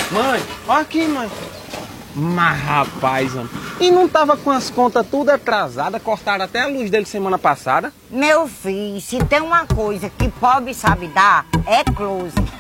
Mãe, olha aqui, mãe. Mas, rapaz, homem, e não tava com as contas tudo atrasadas, cortaram até a luz dele semana passada? Meu filho, se tem uma coisa que pobre sabe dar, é close.